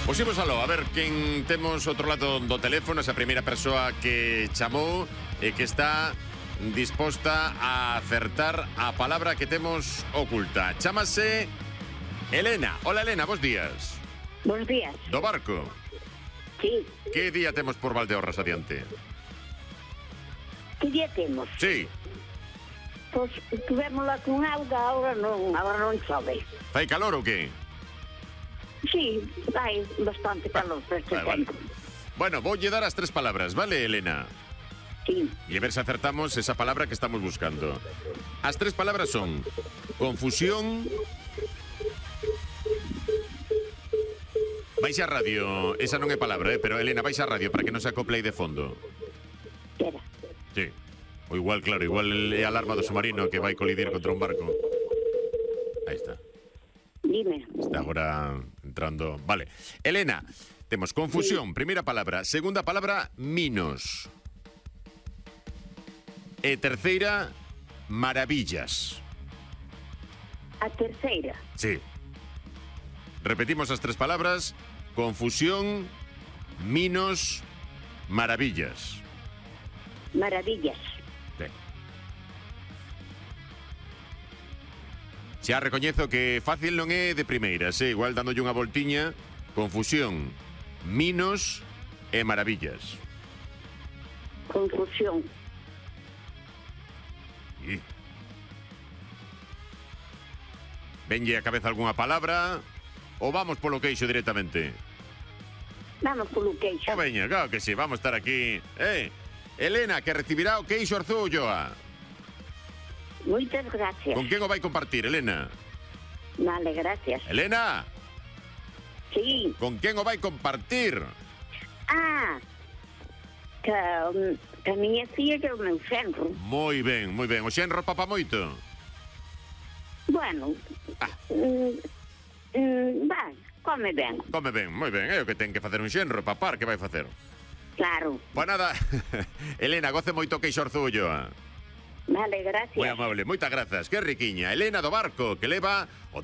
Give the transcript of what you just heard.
Pois imos aló, a ver quen temos outro lado do teléfono, esa primeira persoa que chamou e que está disposta a acertar a palabra que temos oculta. Chámase Elena. Hola, Elena, bons días. Bons días. Do barco. Sí. Que día temos por Valdeorras adiante? Que día temos? Sí. Pois tuvémola con auga, agora non chove. Fai calor ou que? Sí, hai bastante calor por este tempo. Bueno, voulle dar as tres palabras, vale, Elena? Sí. E a ver se acertamos esa palabra que estamos buscando. As tres palabras son confusión. Baixa a radio, esa non é palabra, pero Elena, baixa a radio para que non se acople aí de fondo. Espera. Sí. O igual, claro, igual é a alarma do submarino que vai colidir contra un barco. Aí está. Dime. Está agora entrando. Vale. Elena, temos confusión, primeira palabra. Segunda palabra, minos. E terceira, maravillas. A terceira. Sí. Repetimos as tres palabras. Confusión, minos, maravillas. Maravillas. Sí. Xa recoñezo que fácil non é de primeiras, igual dándolle unha voltiña. Confusión, minos e maravillas. Confusión. Y... venlle a cabeza algunha palabra ou vamos polo queixo directamente? Vamos polo queixo. O veña, claro que sí, vamos estar aquí. Elena, que recibirá o queixo Arzúlloa. Moitas gracias. Con quen o vai compartir, Elena? Vale, gracias. Elena, Sí. con quen o vai compartir? Ah, que a miña filla é o meu xenro. Moi ben, moi ben. O xenro papa moito? Bueno, vai, come ben. Come ben, moi ben. É o que ten que facer un xenro, papar, que vai facer? Claro. Pois nada, Elena, goce moito o queixo Arzúlloa. Vale, gracias. Moi amable, moitas grazas. Que riquiña. Elena do barco, que leva o